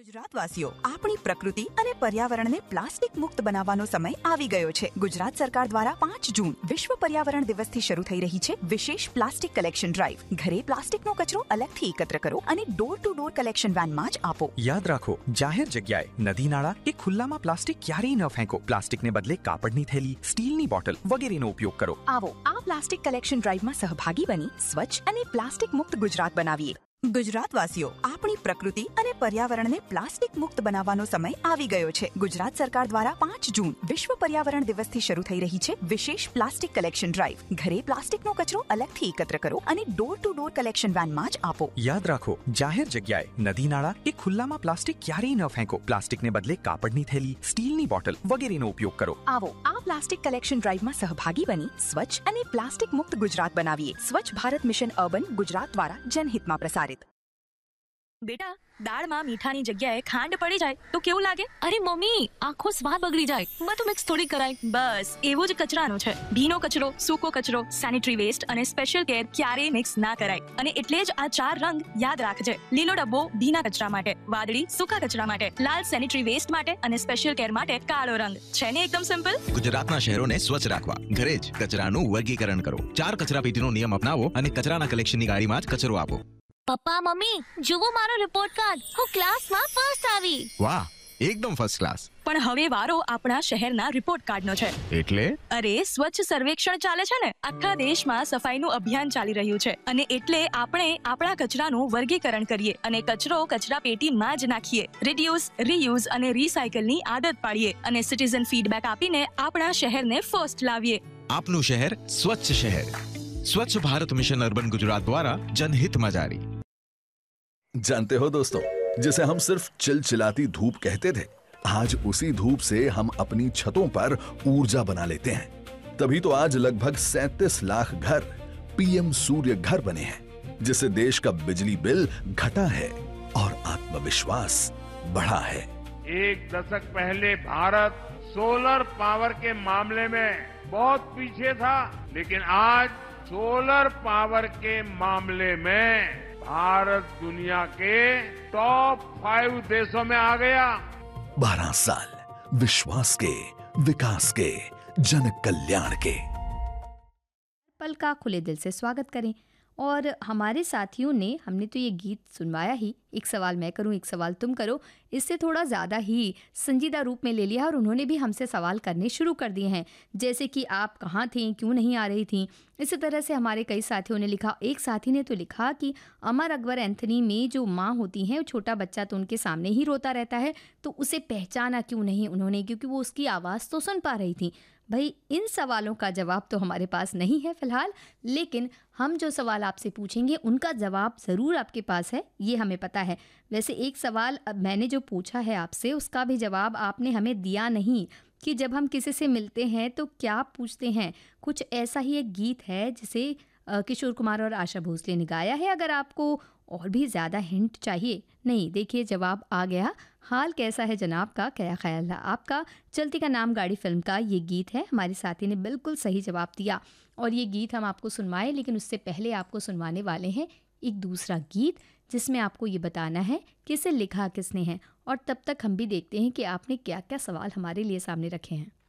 ગુજરાતવાસીઓ, આપણી પ્રકૃતિ અને પર્યાવરણને પ્લાસ્ટિક મુક્ત બનાવવાનો સમય આવી ગયો છે. ગુજરાત સરકાર દ્વારા 5 જૂન વિશ્વ પર્યાવરણ દિવસથી શરૂ થઈ રહી છે વિશેષ પ્લાસ્ટિક કલેક્શન ડ્રાઈવ. ઘરે પ્લાસ્ટિકનો કચરો અલગથી એકત્ર કરો અને ડોર ટુ ડોર કલેક્શન વેનમાં જ આપો. યાદ રાખો, જાહેર જગ્યાએ, નદી નાળા કે ખુલ્લામાં પ્લાસ્ટિક ક્યારેય ન ફેંકો. પ્લાસ્ટિકને બદલે કાપડની થેલી, સ્ટીલની બોટલ વગેરેનો ઉપયોગ કરો. આવો આ પ્લાસ્ટિક કલેક્શન ડ્રાઈવમાં સહભાગી બની સ્વચ્છ અને પ્લાસ્ટિક મુક્ત ગુજરાત બનાવીએ. ગુજરાતવાસીઓ, આપણી પ્રકૃતિ અને પર્યાવરણને પ્લાસ્ટિક મુક્ત બનાવવાનો સમય આવી ગયો છે. ગુજરાત સરકાર દ્વારા 5 જૂન વિશ્વ પર્યાવરણ દિવસથી શરૂ થઈ રહી છે વિશેષ પ્લાસ્ટિક કલેક્શન ડ્રાઈવ. ઘરે પ્લાસ્ટિકનો કચરો અલગથી એકત્ર કરો અને ડોર ટુ ડોર કલેક્શન વેનમાં જ આપો. યાદ રાખો, જાહેર જગ્યાએ, નદી નાળા કે ખુલ્લામાં પ્લાસ્ટિક ક્યારેય ન ફેંકો. પ્લાસ્ટિકને બદલે કાપડની થેલી, સ્ટીલની બોટલ વગેરેનો ઉપયોગ કરો. આવો આ પ્લાસ્ટિક કલેક્શન ડ્રાઈવમાં સહભાગી બની સ્વચ્છ અને પ્લાસ્ટિક મુક્ત ગુજરાત બનાવીએ. સ્વચ્છ ભારત મિશન અર્બન ગુજરાત દ્વારા જનહિતમાં પ્રસારિત. બેટા, દાળમાં મીઠાની જગ્યાએ ખાંડ પડી જાય તો કેવું લાગે? અરે મમ્મી, આખો સ્વાદ બગડી જાય. બધું મિક્સ થોડી કરાય. બસ એવું જ કચરાનું છે. ભીનો કચરો, સૂકો કચરો, સેનિટરી વેસ્ટ અને સ્પેશિયલ કેર ક્યારેય મિક્સ ના કરાય. અને એટલે જ આ 4 રંગ યાદ રાખજે. લીલો ડબ્બો ભીના કચરા માટે, વાદળી સૂકા કચરા માટે, લાલ સેનિટરી વેસ્ટ માટે અને સ્પેશિયલ કેર માટે કાળો રંગ. છે ને એકદમ સિમ્પલ? ગુજરાતના શહેરોને સ્વચ્છ રાખવા ઘરે જ કચરાનું વર્ગીકરણ કરો. 4 કચરાપેટીનો નિયમ અપનાવો અને કચરાના કલેક્શનની ગાડીમાં જ કચરો આપો. પપ્પા મમ્મી, જુઓ મારો રિપોર્ટ કાર્ડ. હું ક્લાસમાં ફર્સ્ટ આવી. વાહ, એકદમ ફર્સ્ટ ક્લાસ. પણ હવે વારો આપણા શહેરના રિપોર્ટ કાર્ડનો છે. એટલે? અરે, સ્વચ્છ સર્વેક્ષણ ચાલે છે ને. આખા દેશમાં સફાઈનું અભિયાન ચાલી રહ્યું છે અને એટલે આપણે આપણા કચરાનું વર્ગીકરણ કરીએ અને કચરો કચરાપેટીમાં જ નાખીએ. રિડ્યુસ, રીયુઝ અને રીસાયકલની આદત પાડીએ અને સિટીઝન ફીડબેક આપીને આપણા શહેરને ફર્સ્ટ લાવીએ. આપનું શહેર સ્વચ્છ શહેર. स्वच्छ भारत मिशन अर्बन गुजरात द्वारा जनहित में जारी. जानते हो दोस्तों, जिसे हम सिर्फ चिलचिलाती धूप कहते थे, आज उसी धूप से हम अपनी छतों पर ऊर्जा बना लेते हैं. तभी तो आज लगभग 37 लाख घर पीएम सूर्य घर बने हैं, जिससे देश का बिजली बिल घटा है और आत्मविश्वास बढ़ा है. एक दशक पहले भारत सोलर पावर के मामले में बहुत पीछे था, लेकिन आज सोलर पावर के मामले में भारत दुनिया के टॉप 5 देशों में आ गया. 12 साल विश्वास के, विकास के, जन कल्याण के. पल का खुले दिल से स्वागत करें. और हमारे साथियों ने, हमने तो ये गीत सुनवाया ही, एक सवाल मैं करूं एक सवाल तुम करो, इससे थोड़ा ज़्यादा ही संजीदा रूप में ले लिया और उन्होंने भी हमसे सवाल करने शुरू कर दिए हैं. जैसे कि आप कहाँ थीं, क्यों नहीं आ रही थीं. इसी तरह से हमारे कई साथियों ने लिखा. एक साथी ने तो लिखा कि अमर अकबर एंथनी में जो माँ होती हैं, छोटा बच्चा तो उनके सामने ही रोता रहता है, तो उसे पहचाना क्यों नहीं उन्होंने, क्योंकि वो उसकी आवाज़ तो सुन पा रही थी. भाई, इन सवालों का जवाब तो हमारे पास नहीं है फ़िलहाल, लेकिन हम जो सवाल आपसे पूछेंगे उनका जवाब ज़रूर आपके पास है, ये हमें पता है. वैसे एक सवाल मैंने जो पूछा है आपसे, उसका भी जवाब आपने हमें दिया नहीं कि जब हम किसी से मिलते हैं तो क्या पूछते हैं. कुछ ऐसा ही एक गीत है जिसे किशोर कुमार और आशा भोसले ने गाया है. अगर आपको और भी ज़्यादा हिंट चाहिए, नहीं, देखिए जवाब आ गया. हाल कैसा है जनाब का, क्या ख्याल है आपका, चलती का नाम गाड़ी फिल्म का ये गीत है. हमारे साथी ने बिल्कुल सही जवाब दिया और ये गीत हम आपको सुनवाएं, लेकिन उससे पहले आपको सुनवाने वाले हैं एक दूसरा गीत जिसमें आपको ये बताना है कि इसे लिखा किसने है. और तब तक हम भी देखते हैं कि आपने क्या क्या सवाल हमारे लिए सामने रखे हैं.